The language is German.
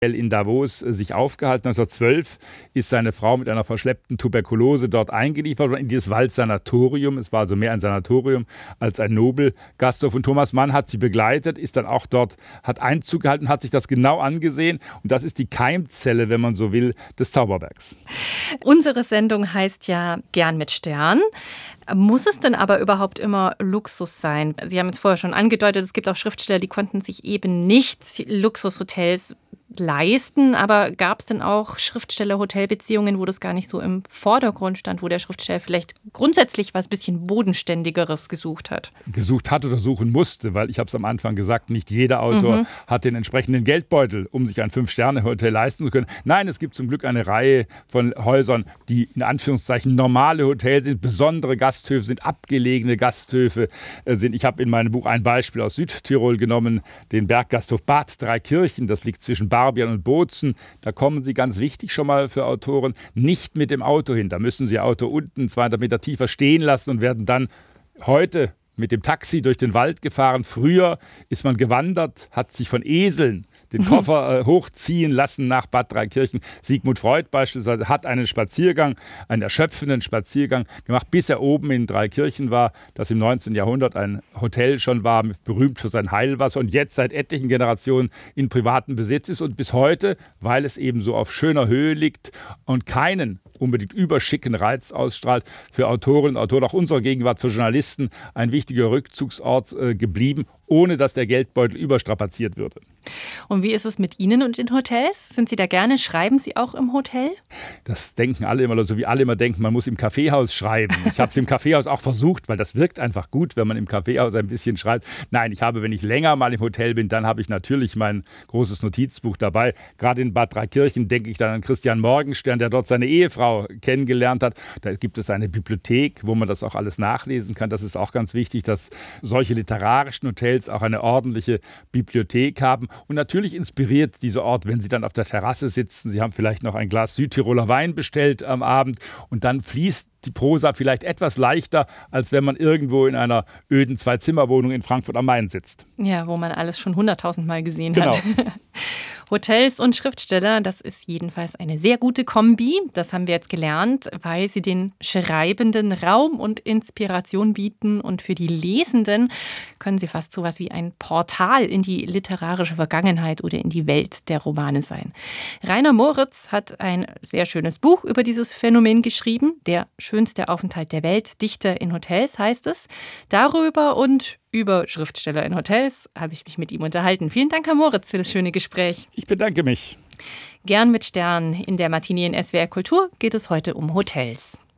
in Davos sich aufgehalten. 1912 ist seine Frau mit einer verschleppten Tuberkulose dort eingeliefert worden in dieses Waldsanatorium. Es war also mehr ein Sanatorium als ein Nobelgasthof. Und Thomas Mann hat sie begleitet, ist dann auch dort, hat Einzug gehalten, hat sich das genau angesehen. Und das ist die Keimzelle, wenn man so will, des Zauberbergs. Unsere Sendung heißt ja Gern mit Stern. Muss es denn aber überhaupt immer Luxus sein? Sie haben es vorher schon angedeutet, es gibt auch Schriftsteller, die konnten sich eben nicht Luxushotels leisten. Aber gab es denn auch Schriftsteller-Hotel-Beziehungen, wo das gar nicht so im Vordergrund stand, wo der Schriftsteller vielleicht grundsätzlich was bisschen Bodenständigeres gesucht hat? Gesucht hat oder suchen musste, weil ich habe es am Anfang gesagt, nicht jeder Autor hat den entsprechenden Geldbeutel, um sich ein 5-Sterne-Hotel leisten zu können. Nein, es gibt zum Glück eine Reihe von Häusern, die in Anführungszeichen normale Hotels sind, besondere Gasthöfe sind, abgelegene Gasthöfe sind. Ich habe in meinem Buch ein Beispiel aus Südtirol genommen, den Berggasthof Bad Dreikirchen. Das liegt zwischen Barbian und Bozen. Da kommen Sie, ganz wichtig schon mal für Autoren, nicht mit dem Auto hin. Da müssen Sie Ihr Auto unten 200 Meter tiefer stehen lassen und werden dann heute mit dem Taxi durch den Wald gefahren. Früher ist man gewandert, hat sich von Eseln den Koffer hochziehen lassen nach Bad Dreikirchen. Sigmund Freud beispielsweise hat einen Spaziergang, einen erschöpfenden Spaziergang gemacht, bis er oben in Dreikirchen war, das im 19. Jahrhundert ein Hotel schon war, berühmt für sein Heilwasser und jetzt seit etlichen Generationen in privatem Besitz ist und bis heute, weil es eben so auf schöner Höhe liegt und keinen unbedingt überschicken Reiz ausstrahlt, für Autorinnen und Autoren, auch unserer Gegenwart, für Journalisten ein wichtiger Rückzugsort geblieben, ohne dass der Geldbeutel überstrapaziert würde. Und wie ist es mit Ihnen und in Hotels? Sind Sie da gerne? Schreiben Sie auch im Hotel? Das denken alle immer, so wie alle immer denken, man muss im Kaffeehaus schreiben. Ich habe es im Kaffeehaus auch versucht, weil das wirkt einfach gut, wenn man im Kaffeehaus ein bisschen schreibt. Nein, ich habe, wenn ich länger mal im Hotel bin, dann habe ich natürlich mein großes Notizbuch dabei. Gerade in Bad Dreikirchen denke ich dann an Christian Morgenstern, der dort seine Ehefrau kennengelernt hat. Da gibt es eine Bibliothek, wo man das auch alles nachlesen kann. Das ist auch ganz wichtig, dass solche literarischen Hotels auch eine ordentliche Bibliothek haben. Und natürlich inspiriert dieser Ort, wenn Sie dann auf der Terrasse sitzen, Sie haben vielleicht noch ein Glas Südtiroler Wein bestellt am Abend und dann fließt die Prosa vielleicht etwas leichter, als wenn man irgendwo in einer öden Zwei-Zimmer-Wohnung in Frankfurt am Main sitzt. Ja, wo man alles schon 100.000 Mal gesehen hat. Hotels und Schriftsteller, das ist jedenfalls eine sehr gute Kombi. Das haben wir jetzt gelernt, weil sie den Schreibenden Raum und Inspiration bieten. Und für die Lesenden können sie fast so was wie ein Portal in die literarische Vergangenheit oder in die Welt der Romane sein. Rainer Moritz hat ein sehr schönes Buch über dieses Phänomen geschrieben. Der schönste Aufenthalt der Welt, Dichter in Hotels heißt es. Darüber und über Schriftsteller in Hotels habe ich mich mit ihm unterhalten. Vielen Dank, Herr Moritz, für das schöne Gespräch. Ich bedanke mich. Gern mit Stern. In der Matinee in SWR Kultur geht es heute um Hotels.